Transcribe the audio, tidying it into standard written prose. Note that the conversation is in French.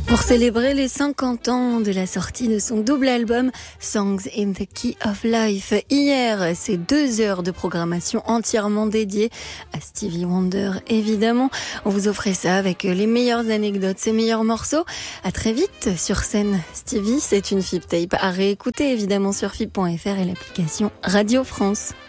Pour célébrer les 50 ans de la sortie de son double album Songs in the Key of Life, hier, c'est 2 heures de programmation entièrement dédiée à Stevie Wonder, évidemment. On vous offrait ça avec les meilleures anecdotes, ses meilleurs morceaux. À très vite sur scène. Stevie, c'est une FIP tape à réécouter évidemment sur FIP.fr et l'application Radio France.